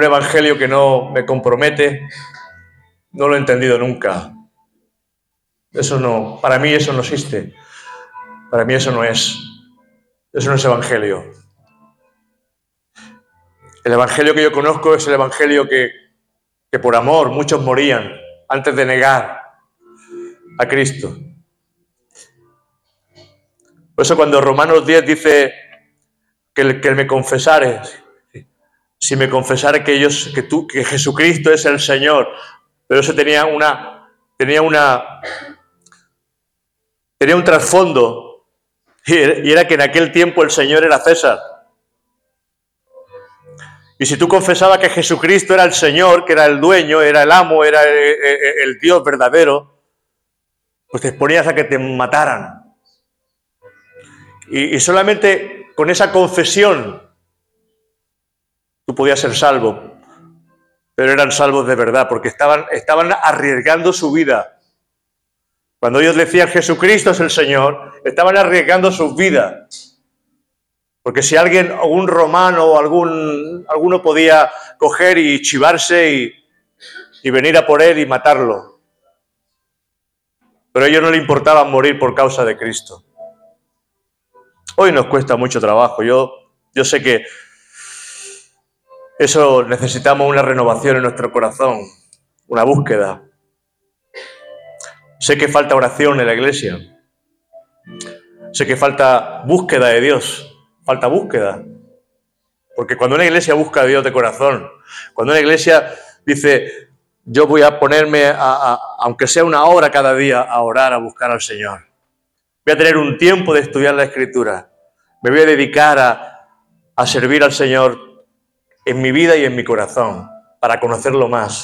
un evangelio que no me compromete, no lo he entendido nunca. Eso no, para mí eso no existe. Para mí eso no es. Eso no es evangelio. El evangelio que yo conozco es el evangelio que por amor muchos morían antes de negar a Cristo. Por eso cuando Romanos 10 dice que el que me confesare, si me confesare que Jesucristo es el Señor, pero eso tenía un trasfondo, y era que en aquel tiempo el Señor era César. Y si tú confesabas que Jesucristo era el Señor, que era el dueño, era el amo, era el Dios verdadero, pues te exponías a que te mataran. Y solamente con esa confesión tú podías ser salvo. Pero eran salvos de verdad, porque estaban arriesgando su vida. Cuando ellos decían Jesucristo es el Señor, estaban arriesgando sus vidas. Porque si algún romano o alguno podía coger y chivarse y venir a por él y matarlo. Pero a ellos no le importaba morir por causa de Cristo. Hoy nos cuesta mucho trabajo. Yo sé que eso necesitamos una renovación en nuestro corazón, una búsqueda. Sé que falta oración en la iglesia. Sé que falta búsqueda de Dios. Falta búsqueda. Porque cuando una iglesia busca a Dios de corazón, cuando una iglesia dice, yo voy a ponerme, aunque sea una hora cada día, a orar, a buscar al Señor. Voy a tener un tiempo de estudiar la Escritura. Me voy a dedicar a servir al Señor en mi vida y en mi corazón, para conocerlo más.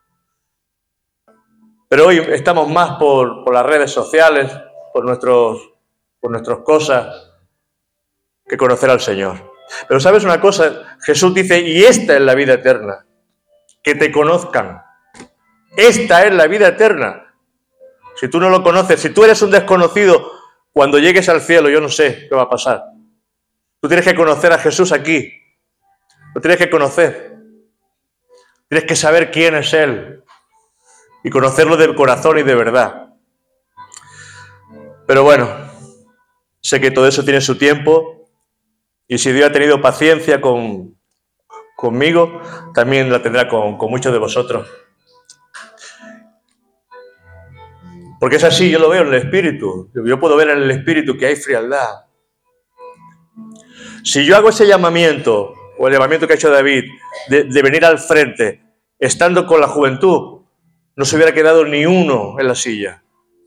Pero hoy estamos más por las redes sociales, por nuestras cosas, que conocer al Señor. Pero ¿sabes una cosa? Jesús dice, y esta es la vida eterna, que te conozcan. Esta es la vida eterna. Si tú no lo conoces, si tú eres un desconocido, cuando llegues al cielo, yo no sé qué va a pasar. Tú tienes que conocer a Jesús aquí. Lo tienes que conocer. Tienes que saber quién es Él. Y conocerlo de corazón y de verdad. Pero bueno, sé que todo eso tiene su tiempo. Y si Dios ha tenido paciencia conmigo, también la tendrá con muchos de vosotros. Porque es así, yo lo veo en el Espíritu. Yo puedo ver en el Espíritu que hay frialdad. Si yo hago ese llamamiento, o el llamamiento que ha hecho David, de venir al frente, estando con la juventud, no se hubiera quedado ni uno en la silla.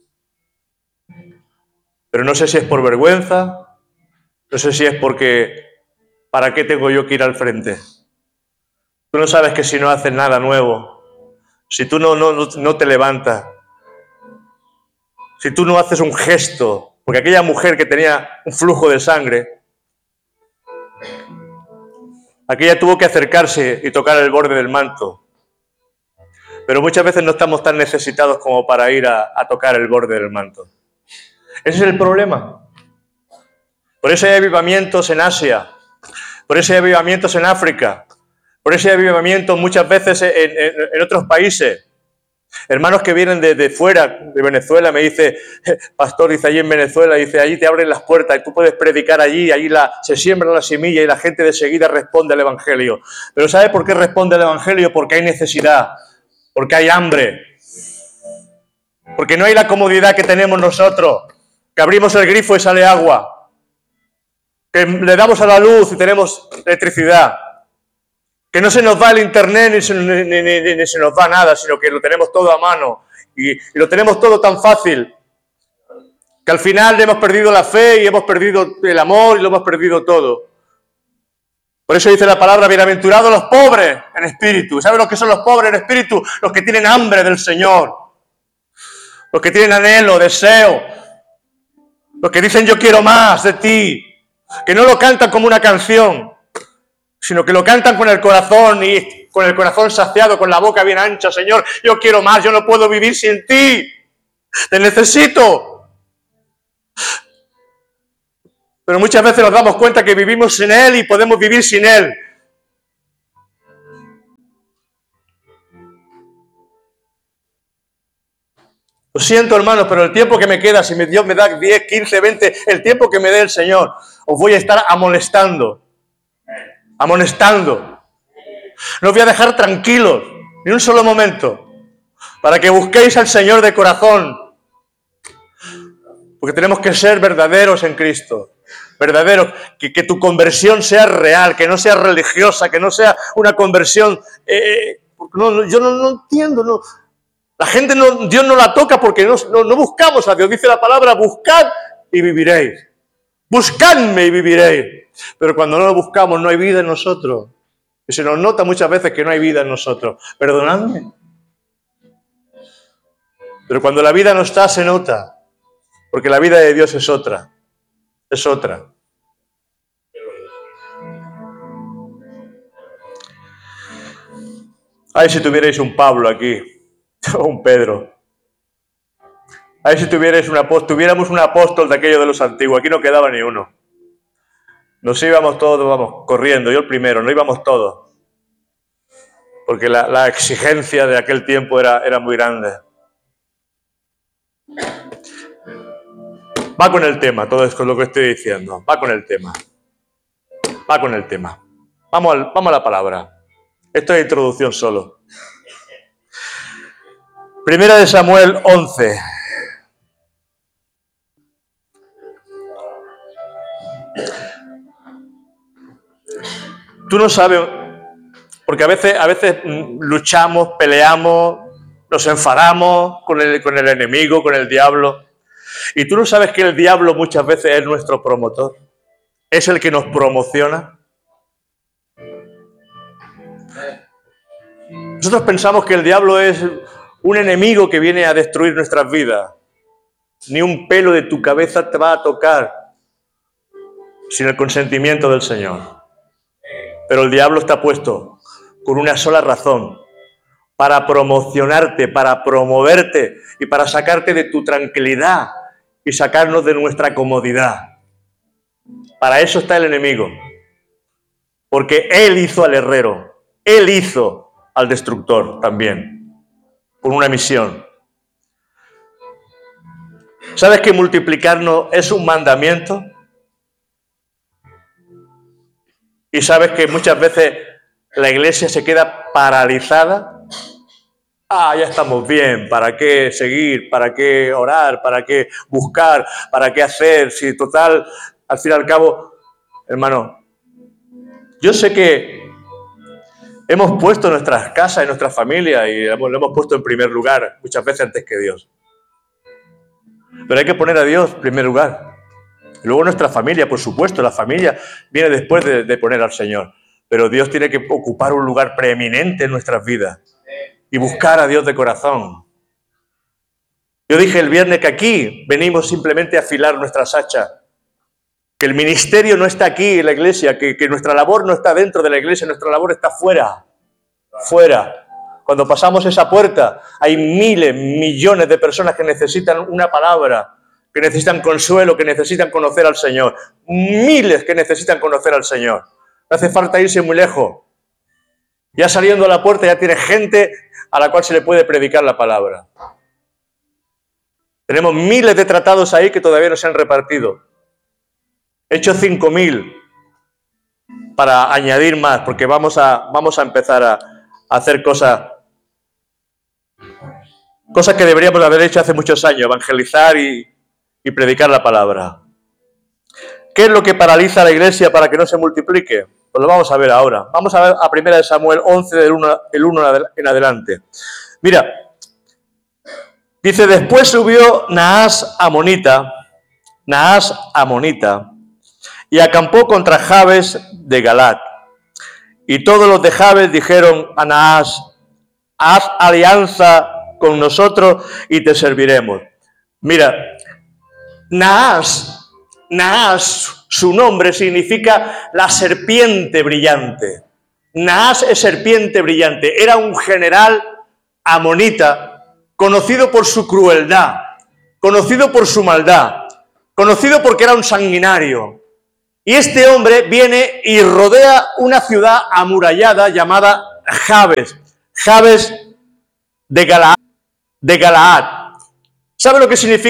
Pero no sé si es por vergüenza, no sé si es porque, ¿para qué tengo yo que ir al frente? Tú no sabes que si no haces nada nuevo, si tú no te levantas, si tú no haces un gesto, porque aquella mujer que tenía un flujo de sangre, aquella tuvo que acercarse y tocar el borde del manto. Pero muchas veces no estamos tan necesitados como para ir a tocar el borde del manto. Ese es el problema. Por eso hay avivamientos en Asia, por eso hay avivamientos en África, por eso hay avivamientos muchas veces en otros países. Hermanos que vienen de fuera, de Venezuela, me dice, pastor, dice, allí en Venezuela, dice, allí te abren las puertas y tú puedes predicar allí, se siembra la semilla y la gente de seguida responde al Evangelio. Pero ¿sabe por qué responde al Evangelio? Porque hay necesidad, porque hay hambre, porque no hay la comodidad que tenemos nosotros, que abrimos el grifo y sale agua, que le damos a la luz y tenemos electricidad, que no se nos va el internet ni se nos va nada, sino que lo tenemos todo a mano y lo tenemos todo tan fácil que al final hemos perdido la fe y hemos perdido el amor y lo hemos perdido todo. Por eso dice la palabra, bienaventurados los pobres en espíritu. ¿Saben lo que son los pobres en espíritu? Los que tienen hambre del Señor, los que tienen anhelo, deseo, los que dicen yo quiero más de ti, que no lo cantan como una canción, sino que lo cantan con el corazón y con el corazón saciado, con la boca bien ancha. Señor, yo quiero más, yo no puedo vivir sin ti, te necesito. Pero muchas veces nos damos cuenta que vivimos sin Él y podemos vivir sin Él. Lo siento, hermanos, pero el tiempo que me queda, si Dios me da 10, 15, 20, el tiempo que me dé el Señor, os voy a estar amonestando. Amonestando. No os voy a dejar tranquilos, ni un solo momento, para que busquéis al Señor de corazón. Porque tenemos que ser verdaderos en Cristo. Verdaderos. Que tu conversión sea real, que no sea religiosa, que no sea una conversión... yo no entiendo, no. La gente, Dios no la toca porque no buscamos a Dios. Dice la palabra, buscad y viviréis. Buscadme y viviréis. Pero cuando no lo buscamos, no hay vida en nosotros. Y se nos nota muchas veces que no hay vida en nosotros. Perdonadme. Pero cuando la vida no está, se nota. Porque la vida de Dios es otra. Es otra. Ay, si tuvierais un Pablo aquí. O un Pedro. Ay, si tuviéramos un apóstol de aquello de los antiguos. Aquí no quedaba ni uno. Nos íbamos todos, vamos, corriendo. Yo el primero, no íbamos todos. Porque la exigencia de aquel tiempo era muy grande. Va con el tema, todo esto es lo que estoy diciendo. Va con el tema. Va con el tema. Vamos a la palabra. Esto es introducción solo. Primera de Samuel 11. Tú no sabes, porque a veces luchamos, peleamos, nos enfadamos con el enemigo, con el diablo. Y tú no sabes que el diablo muchas veces es nuestro promotor. Es el que nos promociona. Nosotros pensamos que el diablo es un enemigo que viene a destruir nuestras vidas. Ni un pelo de tu cabeza te va a tocar sin el consentimiento del Señor. Pero el diablo está puesto con una sola razón: para promocionarte, para promoverte y para sacarte de tu tranquilidad y sacarnos de nuestra comodidad. Para eso está el enemigo. Porque él hizo al herrero, él hizo al destructor también, con una misión. ¿Sabes que multiplicarnos es un mandamiento? Y sabes que muchas veces la iglesia se queda paralizada. Ya estamos bien, ¿para qué seguir? ¿Para qué orar? ¿Para qué buscar? ¿Para qué hacer? Si total, al fin y al cabo, hermano, yo sé que hemos puesto nuestras casas y nuestras familias y lo hemos puesto en primer lugar, muchas veces antes que Dios. Pero hay que poner a Dios en primer lugar. Y luego nuestra familia, por supuesto, la familia viene después de poner al Señor. Pero Dios tiene que ocupar un lugar preeminente en nuestras vidas y buscar a Dios de corazón. Yo dije el viernes que aquí venimos simplemente a afilar nuestras hachas. Que el ministerio no está aquí en la iglesia, que nuestra labor no está dentro de la iglesia, nuestra labor está fuera. Fuera. Cuando pasamos esa puerta, hay miles, millones de personas que necesitan una palabra, que necesitan consuelo, que necesitan conocer al Señor. Miles que necesitan conocer al Señor. No hace falta irse muy lejos. Ya saliendo a la puerta ya tiene gente a la cual se le puede predicar la palabra. Tenemos miles de tratados ahí que todavía no se han repartido. He hecho 5.000 para añadir más, porque vamos a empezar a hacer cosas que deberíamos haber hecho hace muchos años, evangelizar y predicar la palabra. ¿Qué es lo que paraliza a la iglesia para que no se multiplique? Pues lo vamos a ver ahora. Vamos a ver a 1 Samuel 11, del 1 en adelante. Mira, dice, después subió Naas Amonita, y acampó contra Jabes de Galaad. Y todos los de Jabes dijeron a Naas, haz alianza con nosotros y te serviremos. Mira, Naas, su nombre significa la serpiente brillante. Naas es serpiente brillante. Era un general amonita, conocido por su crueldad, conocido por su maldad, conocido porque era un sanguinario. Y este hombre viene y rodea una ciudad amurallada llamada Jabes de Galaad. ¿Sabe lo que significa